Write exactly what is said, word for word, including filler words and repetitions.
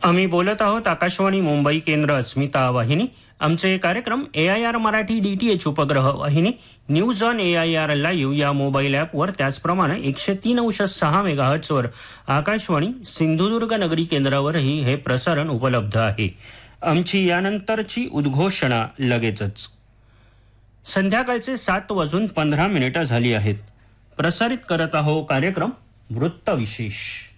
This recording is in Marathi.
आम्ही बोलत आहोत आकाशवाणी मुंबई केंद्र अस्मिता वाहिनी. आमचे कार्यक्रम ए I R Marathi D T H उपग्रह वाहिनी, news on A I R live या मोबाईल ॲपवर, त्याचप्रमाणे एकशे तीन अंश सहा मेगाहर्ट्सवर आकाशवाणी सिंधुदुर्ग नगरी केंद्रावरही हे प्रसारण उपलब्ध आहे. आमची यानंतरची उद्घोषणा लगेचच. संध्याकाळचे सात वाजून पंधरा मिनिटं झाली आहेत. प्रसारित करत आहोत कार्यक्रम वृत्तविशेष.